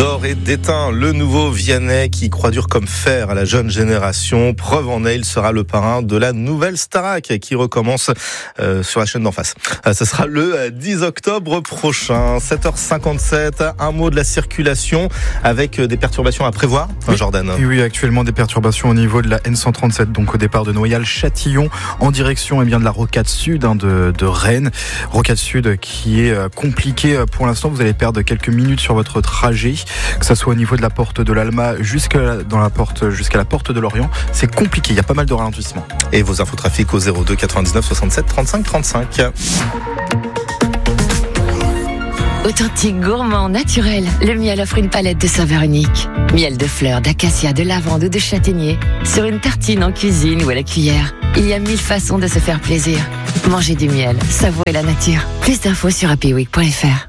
D'or et d'étain, le nouveau Vianney qui croit dur comme fer à la jeune génération. Preuve en est, il sera le parrain de la nouvelle Starac qui recommence sur la chaîne d'en face. Ce sera le 10 octobre prochain, 7h57. Un mot de la circulation avec des perturbations à prévoir, Jordan. Oui, actuellement des perturbations au niveau de la N137, donc au départ de Noyal-Châtillon, en direction de la rocade sud de Rennes. Rocade sud qui est compliquée pour l'instant. Vous allez perdre quelques minutes sur votre trajet, que ça soit au niveau de la porte de l'Alma jusqu'à la porte de Lorient. C'est compliqué, il y a pas mal de ralentissements. Et vos infos trafic au 02 99 67 35 35. Authentique, gourmand, naturel, le miel offre une palette de saveurs uniques. Miel de fleurs, d'acacia, de lavande ou de châtaignier. Sur une tartine en cuisine ou à la cuillère. Il y a 1000 façons de se faire plaisir. Mangez du miel, savourez la nature. Plus d'infos sur happyweek.fr.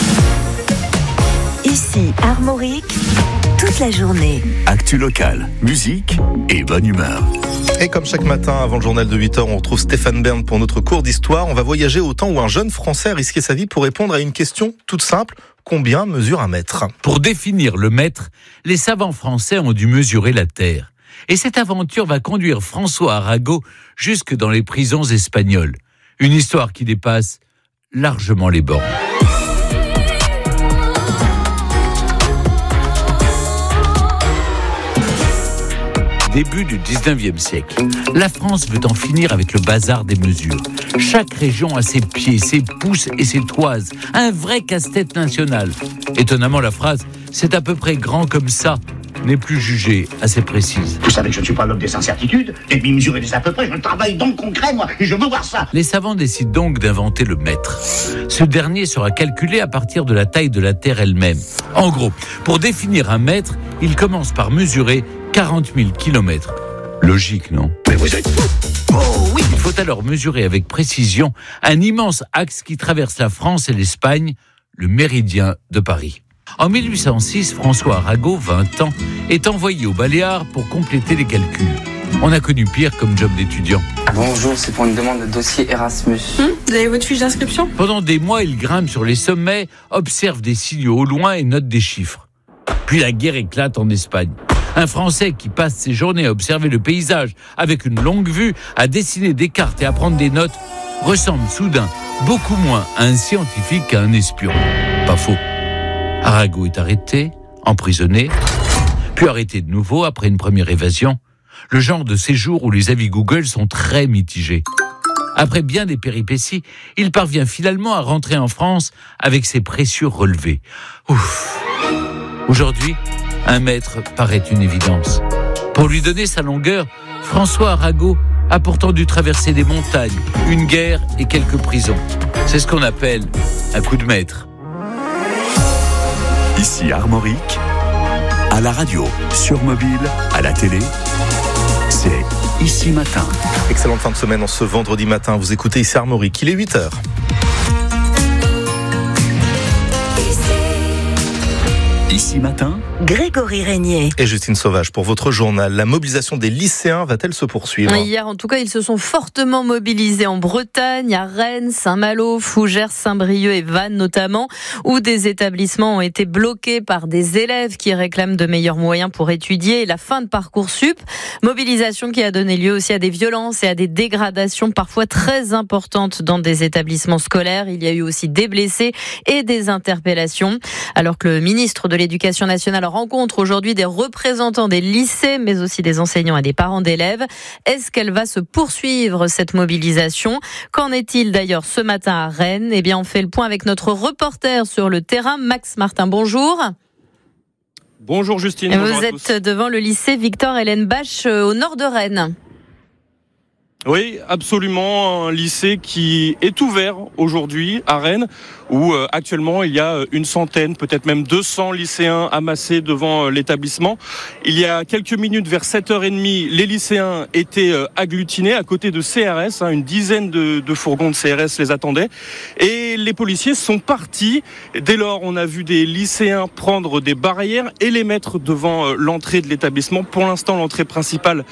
Ici, Armorique, toute la journée. Actu locale, musique et bonne humeur. Et comme chaque matin, avant le journal de 8h, on retrouve Stéphane Bern pour notre cours d'histoire. On va voyager au temps où un jeune Français a risqué sa vie pour répondre à une question toute simple. Combien mesure un mètre ? Pour définir le mètre, les savants français ont dû mesurer la Terre. Et cette aventure va conduire François Arago jusque dans les prisons espagnoles. Une histoire qui dépasse largement les bornes. Début du 19e siècle. La France veut en finir avec le bazar des mesures. Chaque région a ses pieds, ses pouces et ses toises. Un vrai casse-tête national. Étonnamment, la phrase « c'est à peu près grand comme ça » n'est plus jugée assez précise. Vous savez que je ne suis pas l'homme des incertitudes, et puis mesurer des à peu près, je travaille dans le concret, moi, et je veux voir ça. Les savants décident donc d'inventer le mètre. Ce dernier sera calculé à partir de la taille de la Terre elle-même. En gros, pour définir un mètre, ils commencent par mesurer 40 000 kilomètres. Logique, non ? Mais vous êtes fou. Oh oui, il faut alors mesurer avec précision un immense axe qui traverse la France et l'Espagne, le méridien de Paris. En 1806, François Arago, 20 ans, est envoyé aux Baléares pour compléter les calculs. On a connu pire comme job d'étudiant. Bonjour, c'est pour une demande de dossier Erasmus. Vous avez votre fiche d'inscription ? Pendant des mois, il grimpe sur les sommets, observe des signaux au loin et note des chiffres. Puis la guerre éclate en Espagne. Un Français qui passe ses journées à observer le paysage avec une longue vue, à dessiner des cartes et à prendre des notes, ressemble soudain beaucoup moins à un scientifique qu'à un espion. Pas faux. Arago est arrêté, emprisonné, puis arrêté de nouveau après une première évasion. Le genre de séjour où les avis Google sont très mitigés. Après bien des péripéties, il parvient finalement à rentrer en France avec ses précieux relevés. Ouf. Aujourd'hui, un mètre paraît une évidence. Pour lui donner sa longueur, François Arago a pourtant dû traverser des montagnes, une guerre et quelques prisons. C'est ce qu'on appelle un coup de maître. Ici Armorique, à la radio, sur mobile, à la télé, c'est Ici Matin. Excellente fin de semaine en ce vendredi matin. Vous écoutez Ici Armorique, il est 8h. Ici Matin, Grégory Régnier. Et Justine Sauvage pour votre journal. La mobilisation des lycéens va-t-elle se poursuivre ? Hier, en tout cas, ils se sont fortement mobilisés en Bretagne, à Rennes, Saint-Malo, Fougères, Saint-Brieuc et Vannes notamment, où des établissements ont été bloqués par des élèves qui réclament de meilleurs moyens pour étudier et la fin de Parcoursup. Mobilisation qui a donné lieu aussi à des violences et à des dégradations parfois très importantes dans des établissements scolaires. Il y a eu aussi des blessés et des interpellations. Alors que le ministre de l'Éducation nationale rencontre aujourd'hui des représentants des lycées, mais aussi des enseignants et des parents d'élèves. Est-ce qu'elle va se poursuivre, cette mobilisation ? Qu'en est-il d'ailleurs ce matin à Rennes ? Eh bien, on fait le point avec notre reporter sur le terrain, Max Martin. Bonjour. Bonjour Justine. Vous êtes devant le lycée Victor-Hélène Bache au nord de Rennes. Oui, absolument, un lycée qui est ouvert aujourd'hui à Rennes, où actuellement il y a une centaine, peut-être même 200 lycéens amassés devant l'établissement. Il y a quelques minutes, vers 7h30, les lycéens étaient agglutinés à côté de CRS, une dizaine de fourgons de CRS les attendaient, et les policiers sont partis. Dès lors, on a vu des lycéens prendre des barrières et les mettre devant l'entrée de l'établissement. Pour l'instant, l'entrée principale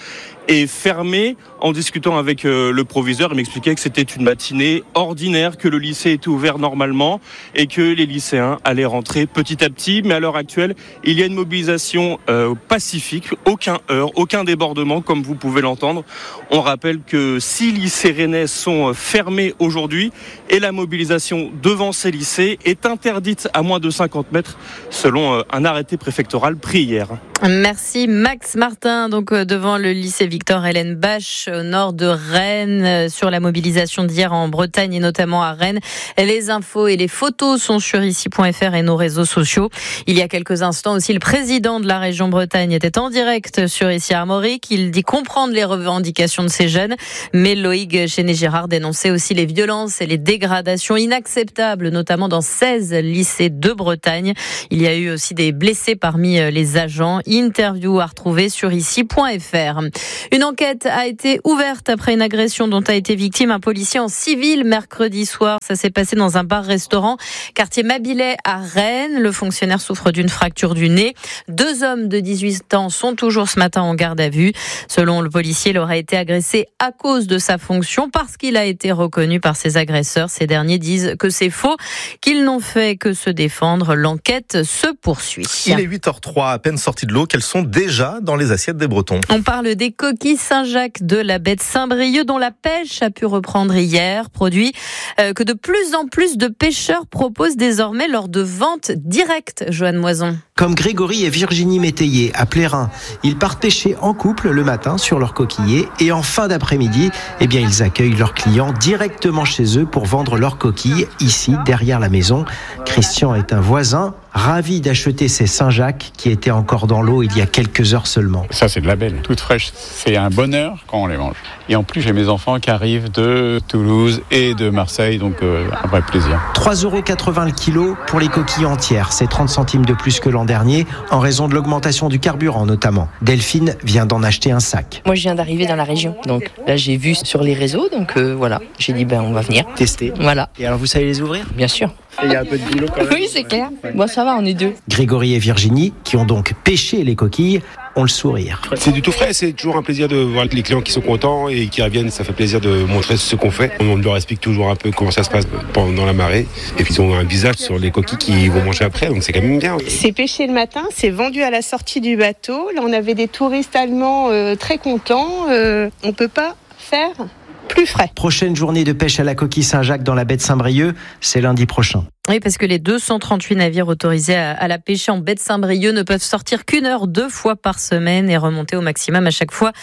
est fermé. En discutant avec le proviseur, il m'expliquait que c'était une matinée ordinaire, que le lycée était ouvert normalement et que les lycéens allaient rentrer petit à petit. Mais à l'heure actuelle, il y a une mobilisation pacifique, aucun heurt, aucun débordement, comme vous pouvez l'entendre. On rappelle que 6 lycées rennais sont fermés aujourd'hui et la mobilisation devant ces lycées est interdite à moins de 50 mètres selon un arrêté préfectoral pris hier. Merci Max Martin, donc devant le lycée Victor-Hélène Bache au nord de Rennes, sur la mobilisation d'hier en Bretagne et notamment à Rennes. Les infos et les photos sont sur ici.fr et nos réseaux sociaux. Il y a quelques instants aussi, le président de la région Bretagne était en direct sur ici Armorique. Il dit comprendre les revendications de ces jeunes, mais Loïc Chenet-Girard dénonçait aussi les violences et les dégradations inacceptables, notamment dans 16 lycées de Bretagne. Il y a eu aussi des blessés parmi les agents. Interview à retrouver sur ici.fr. Une enquête a été ouverte après une agression dont a été victime un policier en civil mercredi soir. Ça s'est passé dans un bar-restaurant quartier Mabilais à Rennes. Le fonctionnaire souffre d'une fracture du nez. 2 hommes de 18 ans sont toujours ce matin en garde à vue. Selon le policier, il aurait été agressé à cause de sa fonction parce qu'il a été reconnu par ses agresseurs. Ces derniers disent que c'est faux, qu'ils n'ont fait que se défendre. L'enquête se poursuit. Il est 8h03, à peine sorti de l'eau, qu'elles sont déjà dans les assiettes des Bretons. On parle des coquilles Saint-Jacques de la baie de Saint-Brieuc dont la pêche a pu reprendre hier. Produit que de plus en plus de pêcheurs proposent désormais lors de ventes directes. Joanne Moison. Comme Grégory et Virginie Métayer à Plérin, ils partent pêcher en couple le matin sur leurs coquillers et en fin d'après-midi, ils accueillent leurs clients directement chez eux pour vendre leurs coquilles ici derrière la maison. Christian est un voisin ravi d'acheter ces Saint-Jacques qui étaient encore dans l'eau il y a quelques heures seulement. Ça, c'est de la belle, toute fraîche. C'est un bonheur quand on les mange. Et en plus, j'ai mes enfants qui arrivent de Toulouse et de Marseille, donc un vrai plaisir. 3,80 € le kilo pour les coquilles entières. C'est 30 centimes de plus que l'an dernier, en raison de l'augmentation du carburant notamment. Delphine vient d'en acheter un sac. Moi, je viens d'arriber dans la région, donc là, j'ai vu sur les réseaux, donc voilà. J'ai dit, on va venir. Tester. Voilà. Et alors, vous savez les ouvrir ? Bien sûr. Il y a un peu de boulot quand même. Oui, c'est clair. Bon, ça va, on est 2. Grégory et Virginie, qui ont donc pêché les coquilles, ont le sourire. C'est du tout frais, c'est toujours un plaisir de voir les clients qui sont contents et qui reviennent. Ça fait plaisir de montrer ce qu'on fait. On leur explique toujours un peu comment ça se passe pendant la marée. Et puis ils ont un visage sur les coquilles qu'ils vont manger après, donc c'est quand même bien. C'est pêché le matin, c'est vendu à la sortie du bateau. Là, on avait des touristes allemands très contents. On peut pas faire plus frais. Prochaine journée de pêche à la coquille Saint-Jacques dans la baie de Saint-Brieuc, c'est lundi prochain. Oui, parce que les 238 navires autorisés à la pêche en baie de Saint-Brieuc ne peuvent sortir qu'une heure 2 fois par semaine et remonter au maximum à chaque fois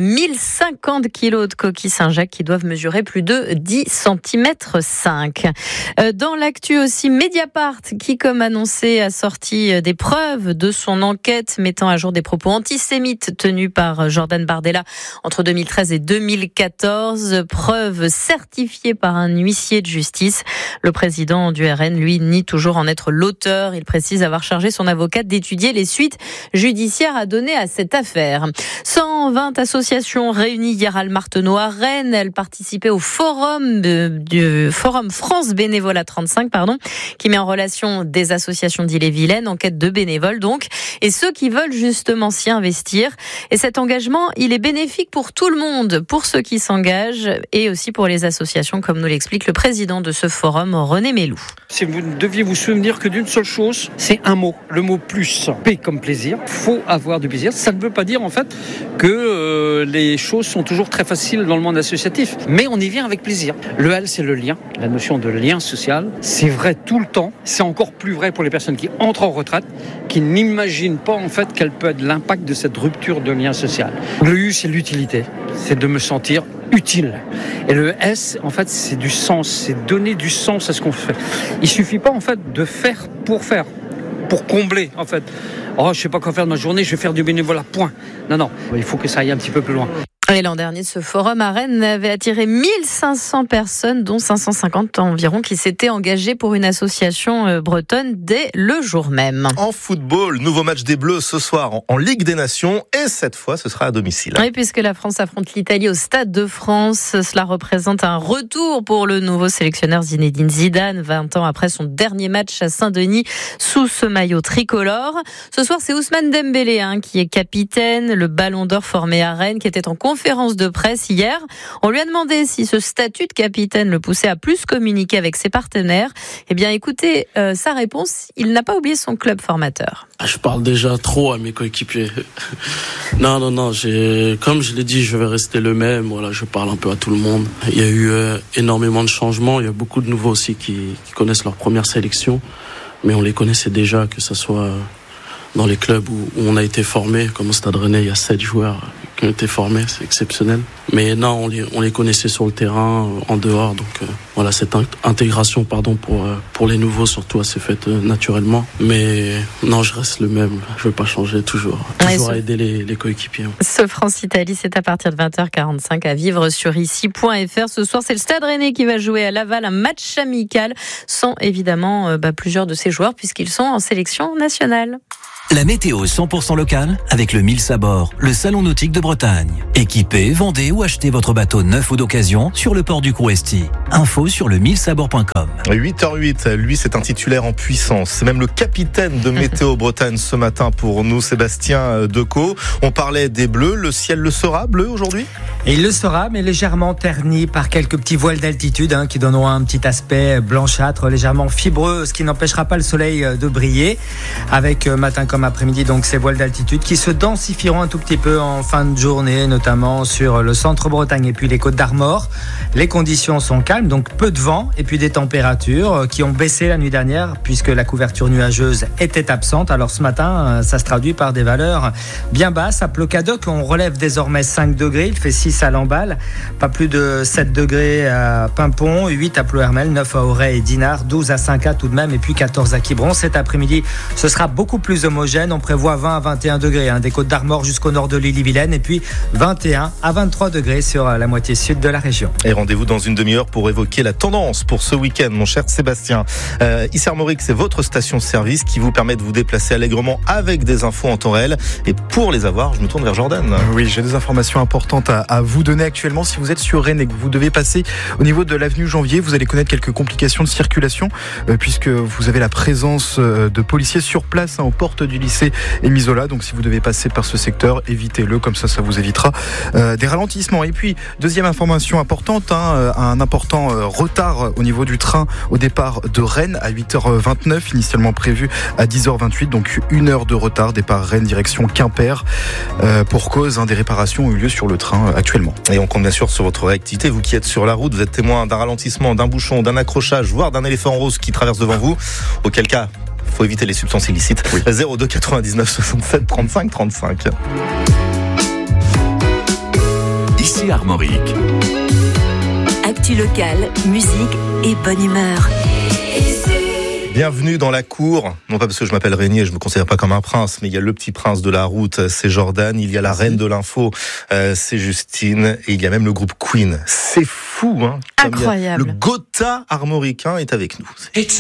1050 kilos de coquilles Saint-Jacques qui doivent mesurer plus de 10 cm 5. Dans l'actu aussi, Mediapart qui, comme annoncé, a sorti des preuves de son enquête mettant à jour des propos antisémites tenus par Jordan Bardella entre 2013 et 2014. Preuves certifiées par un huissier de justice. Le président du RN, lui, nie toujours en être l'auteur. Il précise avoir chargé son avocate d'étudier les suites judiciaires à donner à cette affaire. 120 associations réunies hier à Martenot à Rennes. Elles participaient au forum du Forum France Bénévolat 35, qui met en relation des associations d'Ille-et-Vilaine en quête de bénévoles donc, et ceux qui veulent justement s'y investir. Et cet engagement, il est bénéfique pour tout le monde, pour ceux qui s'engagent et aussi pour les associations, comme nous l'explique le président de ce forum, René Mélou. Si vous ne deviez vous souvenir que d'une seule chose, c'est un mot, le mot plus. P comme plaisir, faut avoir du plaisir. Ça ne veut pas dire en fait que les choses sont toujours très faciles dans le monde associatif, mais on y vient avec plaisir. Le L, c'est le lien, la notion de lien social. C'est vrai tout le temps, c'est encore plus vrai pour les personnes qui entrent en retraite, qui n'imaginent pas en fait quel peut être l'impact de cette rupture de lien social. Le U, c'est l'utilité, c'est de me sentir utile. Et le S, en fait, c'est du sens, c'est donner du sens à ce qu'on fait. Il suffit pas, en fait, de faire, pour combler, en fait. Oh, je sais pas quoi faire de ma journée, je vais faire du bénévolat, point. Non, il faut que ça aille un petit peu plus loin. Et l'an dernier, ce forum à Rennes avait attiré 1500 personnes, dont 550 environ, qui s'étaient engagées pour une association bretonne dès le jour même. En football, nouveau match des Bleus ce soir en Ligue des Nations, et cette fois, ce sera à domicile. Oui, puisque la France affronte l'Italie au Stade de France. Cela représente un retour pour le nouveau sélectionneur Zinedine Zidane, 20 ans après son dernier match à Saint-Denis, sous ce maillot tricolore. Ce soir, c'est Ousmane Dembélé qui est capitaine, le ballon d'or formé à Rennes, qui était en conférence de presse hier. On lui a demandé si ce statut de capitaine le poussait à plus communiquer avec ses partenaires. Eh bien, écoutez sa réponse. Il n'a pas oublié son club formateur. Je parle déjà trop à mes coéquipiers. Non. Comme je l'ai dit, je vais rester le même. Voilà, je parle un peu à tout le monde. Il y a eu énormément de changements. Il y a beaucoup de nouveaux aussi qui connaissent leur première sélection. Mais on les connaissait déjà, que ce soit dans les clubs où on a été formé. Comme au Stade Rennais, il y a 7 joueurs qui ont été formés. C'est exceptionnel. Mais non, on les connaissait sur le terrain, en dehors. Donc voilà, cette intégration pour les nouveaux, surtout, elle s'est faite naturellement. Mais non, je reste le même. Je ne veux pas changer, toujours à aider les coéquipiers. Ce France-Italie, c'est à partir de 20h45 à vivre sur ici.fr. Ce soir, c'est le Stade Rennais qui va jouer à Laval un match amical sans évidemment plusieurs de ses joueurs puisqu'ils sont en sélection nationale. La météo 100% locale avec le Mills à bord, le salon nautique de Bretagne. Équipez, vendez ou achetez votre bateau neuf ou d'occasion sur le port du Crouesty. Info sur le millsabord.com. 8h08, lui c'est un titulaire en puissance. C'est même le capitaine de Météo Bretagne ce matin pour nous, Sébastien Decaux. On parlait des bleus, le ciel le sera bleu aujourd'hui ? Et il le sera, mais légèrement terni par quelques petits voiles d'altitude qui donneront un petit aspect blanchâtre, légèrement fibreux, ce qui n'empêchera pas le soleil de briller. Avec matin comme après-midi, donc ces voiles d'altitude qui se densifieront un tout petit peu en fin de journée, notamment sur le centre Bretagne et puis les Côtes d'Armor. Les conditions sont calmes, donc peu de vent et puis des températures qui ont baissé la nuit dernière puisque la couverture nuageuse était absente. Alors ce matin, ça se traduit par des valeurs bien basses. À Plocadoc, on relève désormais 5 degrés, il fait 6 à Lamballe, pas plus de 7 degrés à Pimpon, 8 à Plohermel, 9 à Auray et Dinard, 12 à Saint-Cas tout de même et puis 14 à Quiberon. Cet après-midi, ce sera beaucoup plus homogène. On prévoit 20 à 21 degrés des Côtes d'Armor jusqu'au nord de l'Ille-et-Vilaine et puis 21 à 23 degrés sur la moitié sud de la région. Et rendez-vous dans une demi-heure pour évoquer la tendance pour ce week-end, mon cher Sébastien. Ici Armorique, c'est votre station-service qui vous permet de vous déplacer allègrement avec des infos en temps réel. Et pour les avoir, je me tourne vers Jordan. Oui, j'ai des informations importantes à vous donner actuellement. Si vous êtes sur Rennes et que vous devez passer au niveau de l'avenue Janvier, vous allez connaître quelques complications de circulation puisque vous avez la présence de policiers sur place aux portes du lycée Émile Zola. Donc si vous devez passer par ce secteur, évitez-le, comme ça vous évitera des ralentissements. Et puis, deuxième information importante, un important retard au niveau du train au départ de Rennes à 8h29, initialement prévu à 10h28, donc 1 heure de retard, départ Rennes direction Quimper, pour cause des réparations ont eu lieu sur le train actuellement. Et on compte bien sûr sur votre réactivité, vous qui êtes sur la route, vous êtes témoin d'un ralentissement, d'un bouchon, d'un accrochage, voire d'un éléphant rose qui traverse devant vous, auquel cas faut éviter les substances illicites. 02 99 67 35 35. Ici Armorique. Actu locale, musique et bonne humeur. Bienvenue dans la cour, non pas parce que je m'appelle Régnier, je me considère pas comme un prince, mais il y a le petit prince de la route, c'est Jordan, il y a la reine de l'info, c'est Justine, et il y a même le groupe Queen. C'est fou, Incroyable. Le Gotha armoricain est avec nous.